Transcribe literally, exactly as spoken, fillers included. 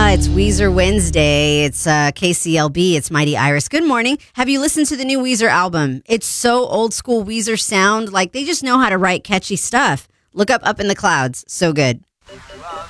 Hola, it's Weezer Wednesday. It's uh, K C L B. It's Mighty Iris. Good morning. Have you listened to the new Weezer album? It's so old school Weezer sound. Like, they just know how to write catchy stuff. Look up Up in the Clouds. So good.